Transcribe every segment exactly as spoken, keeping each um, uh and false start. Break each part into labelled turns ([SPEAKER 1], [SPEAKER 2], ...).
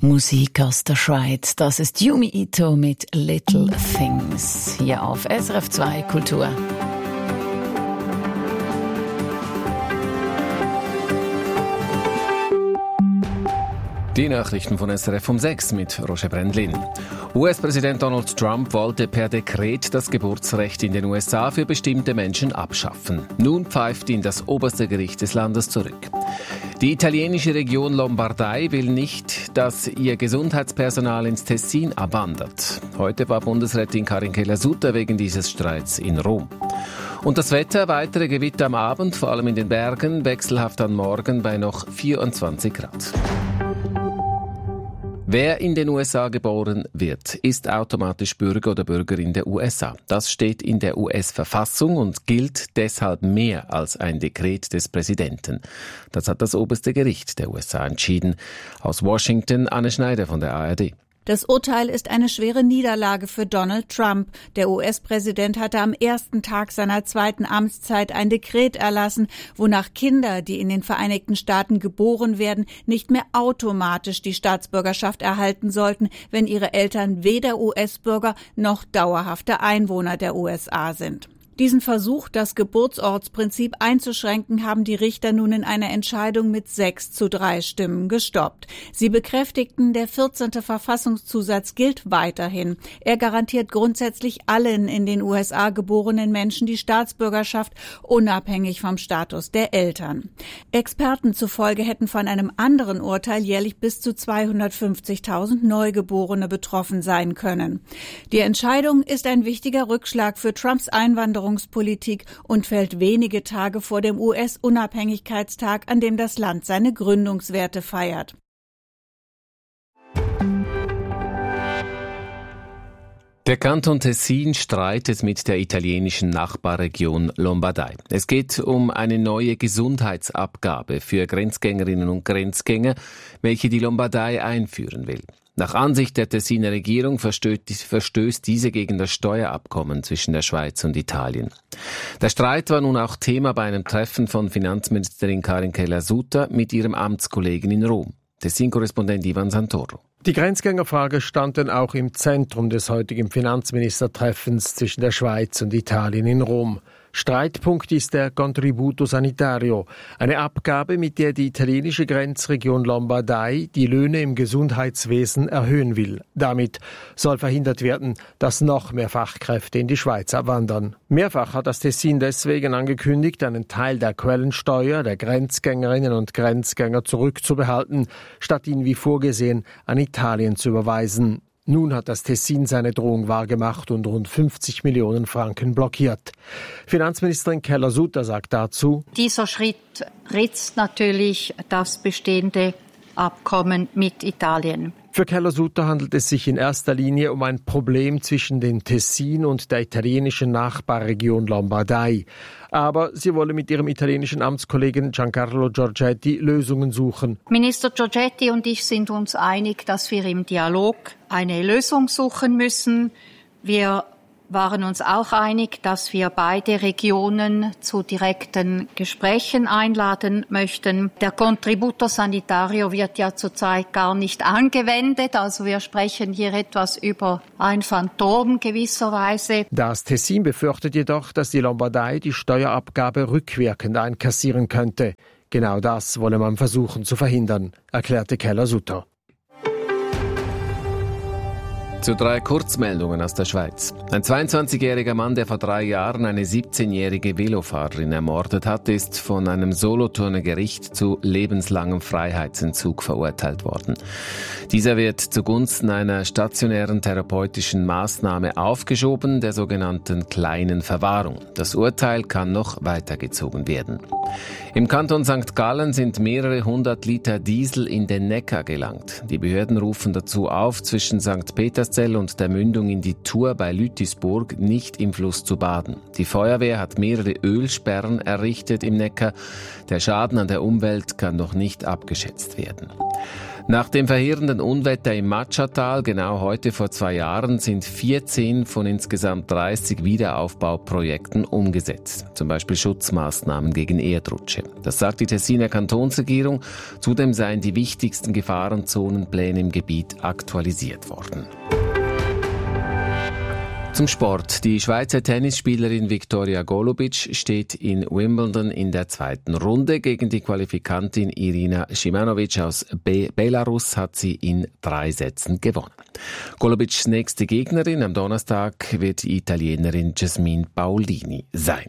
[SPEAKER 1] Musik aus der Schweiz. Das ist Yumi Ito mit Little Things. Hier auf S R F zwei Kultur.
[SPEAKER 2] Die Nachrichten von S R F um sechs mit Roger Brendlin. U S-Präsident Donald Trump wollte per Dekret das Geburtsrecht in den U S A für bestimmte Menschen abschaffen. Nun pfeift ihn das oberste Gericht des Landes zurück. Die italienische Region Lombardei will nicht, dass ihr Gesundheitspersonal ins Tessin abwandert. Heute war Bundesrätin Karin Keller-Sutter wegen dieses Streits in Rom. Und das Wetter, weitere Gewitter am Abend, vor allem in den Bergen, wechselhaft am Morgen bei noch vierundzwanzig Grad. Wer in den U S A geboren wird, ist automatisch Bürger oder Bürgerin der U S A. Das steht in der U S-Verfassung und gilt deshalb mehr als ein Dekret des Präsidenten. Das hat das oberste Gericht der U S A entschieden. Aus Washington, Anne Schneider von der A R D.
[SPEAKER 3] Das Urteil ist eine schwere Niederlage für Donald Trump. Der U S-Präsident hatte am ersten Tag seiner zweiten Amtszeit ein Dekret erlassen, wonach Kinder, die in den Vereinigten Staaten geboren werden, nicht mehr automatisch die Staatsbürgerschaft erhalten sollten, wenn ihre Eltern weder U S-Bürger noch dauerhafte Einwohner der U S A sind. Diesen Versuch, das Geburtsortsprinzip einzuschränken, haben die Richter nun in einer Entscheidung mit sechs zu drei Stimmen gestoppt. Sie bekräftigten, der vierzehnte Verfassungszusatz gilt weiterhin. Er garantiert grundsätzlich allen in den U S A geborenen Menschen die Staatsbürgerschaft, unabhängig vom Status der Eltern. Experten zufolge hätten von einem anderen Urteil jährlich bis zu zweihundertfünfzigtausend Neugeborene betroffen sein können. Die Entscheidung ist ein wichtiger Rückschlag für Trumps Einwanderung und fällt wenige Tage vor dem U S-Unabhängigkeitstag, an dem das Land seine Gründungswerte feiert.
[SPEAKER 2] Der Kanton Tessin streitet mit der italienischen Nachbarregion Lombardei. Es geht um eine neue Gesundheitsabgabe für Grenzgängerinnen und Grenzgänger, welche die Lombardei einführen will. Nach Ansicht der Tessiner Regierung verstößt diese gegen das Steuerabkommen zwischen der Schweiz und Italien. Der Streit war nun auch Thema bei einem Treffen von Finanzministerin Karin Keller-Sutter mit ihrem Amtskollegen in Rom. Tessin-Korrespondent Ivan Santoro.
[SPEAKER 4] Die Grenzgängerfrage stand dann auch im Zentrum des heutigen Finanzministertreffens zwischen der Schweiz und Italien in Rom. Streitpunkt ist der Contributo Sanitario, eine Abgabe, mit der die italienische Grenzregion Lombardei die Löhne im Gesundheitswesen erhöhen will. Damit soll verhindert werden, dass noch mehr Fachkräfte in die Schweiz abwandern. Mehrfach hat das Tessin deswegen angekündigt, einen Teil der Quellensteuer der Grenzgängerinnen und Grenzgänger zurückzubehalten, statt ihn wie vorgesehen an Italien zu überweisen. Nun hat das Tessin seine Drohung wahrgemacht und rund fünfzig Millionen Franken blockiert. Finanzministerin Keller-Sutter sagt dazu:
[SPEAKER 5] Dieser Schritt ritzt natürlich das bestehende Abkommen mit Italien.
[SPEAKER 4] Für Keller-Sutter handelt es sich in erster Linie um ein Problem zwischen dem Tessin und der italienischen Nachbarregion Lombardei. Aber sie wolle mit ihrem italienischen Amtskollegen Giancarlo Giorgetti Lösungen suchen.
[SPEAKER 5] Minister Giorgetti und ich sind uns einig, dass wir im Dialog eine Lösung suchen müssen. Wir waren uns auch einig, dass wir beide Regionen zu direkten Gesprächen einladen möchten. Der Contributo Sanitario wird ja zurzeit gar nicht angewendet, also wir sprechen hier etwas über ein Phantom gewisserweise.
[SPEAKER 4] Das Tessin befürchtet jedoch, dass die Lombardei die Steuerabgabe rückwirkend einkassieren könnte. Genau das wolle man versuchen zu verhindern, erklärte Keller-Sutter.
[SPEAKER 2] Zu drei Kurzmeldungen aus der Schweiz. Ein zweiundzwanzigjähriger Mann, der vor drei Jahren eine siebzehnjährige Velofahrerin ermordet hat, ist von einem Solothurner Gericht zu lebenslangem Freiheitsentzug verurteilt worden. Dieser wird zugunsten einer stationären therapeutischen Maßnahme aufgeschoben, der sogenannten kleinen Verwahrung. Das Urteil kann noch weitergezogen werden. Im Kanton Sankt Gallen sind mehrere hundert Liter Diesel in den Neckar gelangt. Die Behörden rufen dazu auf, zwischen Sankt Petersburg Andreaszell und der Mündung in die Thur bei Lütisburg nicht im Fluss zu baden. Die Feuerwehr hat mehrere Ölsperren errichtet im Neckar. Der Schaden an der Umwelt kann noch nicht abgeschätzt werden. Nach dem verheerenden Unwetter im Matschatal, genau heute vor zwei Jahren, sind vierzehn von insgesamt dreißig Wiederaufbauprojekten umgesetzt. Zum Beispiel Schutzmaßnahmen gegen Erdrutsche. Das sagt die Tessiner Kantonsregierung. Zudem seien die wichtigsten Gefahrenzonenpläne im Gebiet aktualisiert worden. Zum Sport. Die Schweizer Tennisspielerin Viktoria Golubic steht in Wimbledon in der zweiten Runde. Gegen die Qualifikantin Irina Šimanović aus Be- Belarus hat sie in drei Sätzen gewonnen. Golubics nächste Gegnerin am Donnerstag wird die Italienerin Jasmine Paolini sein.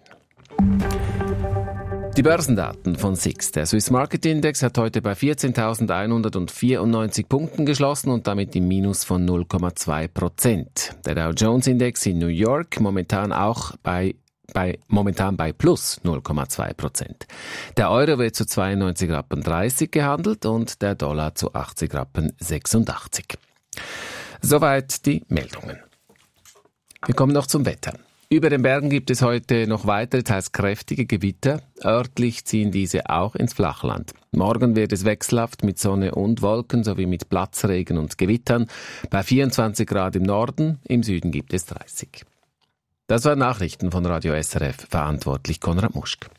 [SPEAKER 2] Die Börsendaten von S I X. Der Swiss Market Index hat heute bei vierzehntausendeinhundertvierundneunzig Punkten geschlossen und damit im Minus von null Komma zwei Prozent. Der Dow Jones Index in New York momentan auch bei Bei, momentan bei plus null Komma zwei Prozent. Der Euro wird zu zweiundneunzig Rappen dreißig gehandelt und der Dollar zu achtzig Rappen sechsundachtzig. Soweit die Meldungen. Wir kommen noch zum Wetter. Über den Bergen gibt es heute noch weitere, teils kräftige Gewitter. Örtlich ziehen diese auch ins Flachland. Morgen wird es wechselhaft mit Sonne und Wolken sowie mit Platzregen und Gewittern. Bei vierundzwanzig Grad im Norden, im Süden gibt es dreißig. Das waren Nachrichten von Radio S R F, verantwortlich Konrad Muschk.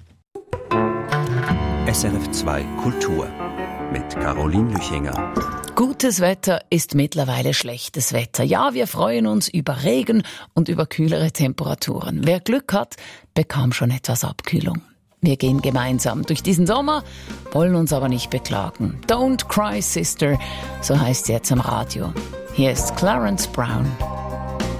[SPEAKER 6] S R F zwei Kultur mit Caroline Lüchinger.
[SPEAKER 1] Gutes Wetter ist mittlerweile schlechtes Wetter. Ja, wir freuen uns über Regen und über kühlere Temperaturen. Wer Glück hat, bekam schon etwas Abkühlung. Wir gehen gemeinsam durch diesen Sommer, wollen uns aber nicht beklagen. Don't cry, Sister, so heißt sie jetzt am Radio. Hier ist Clarence Brown.